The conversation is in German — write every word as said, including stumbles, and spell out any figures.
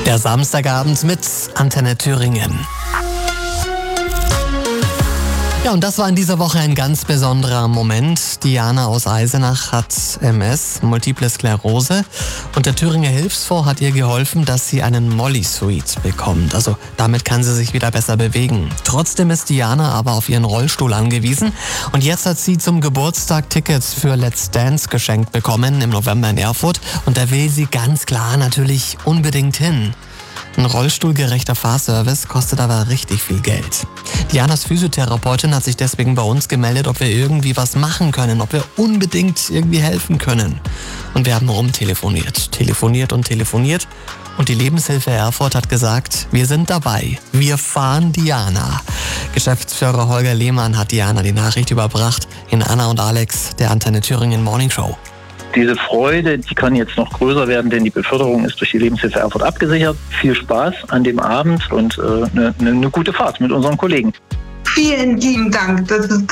Der Samstagabend mit Antenne Thüringen. Ja, und das war in dieser Woche ein ganz besonderer Moment. Diana aus Eisenach hat M S, Multiple Sklerose, und der Thüringer Hilfsfonds hat ihr geholfen, dass sie einen Molly-Suite bekommt. Also damit kann sie sich wieder besser bewegen. Trotzdem ist Diana aber auf ihren Rollstuhl angewiesen und jetzt hat sie zum Geburtstag Tickets für Let's Dance geschenkt bekommen im November in Erfurt und da will sie ganz klar natürlich unbedingt hin. Ein rollstuhlgerechter Fahrservice kostet aber richtig viel Geld. Dianas Physiotherapeutin hat sich deswegen bei uns gemeldet, ob wir irgendwie was machen können, ob wir unbedingt irgendwie helfen können. Und wir haben rumtelefoniert, telefoniert und telefoniert. Und die Lebenshilfe Erfurt hat gesagt, wir sind dabei, wir fahren Diana. Geschäftsführer Holger Lehmann hat Diana die Nachricht überbracht in Anna und Alex, der Antenne Thüringen Morning Show. Diese Freude, die kann jetzt noch größer werden, denn die Beförderung ist durch die Lebenshilfe Erfurt abgesichert. Viel Spaß an dem Abend und eine äh, ne, ne gute Fahrt mit unseren Kollegen. Vielen lieben Dank. Das ist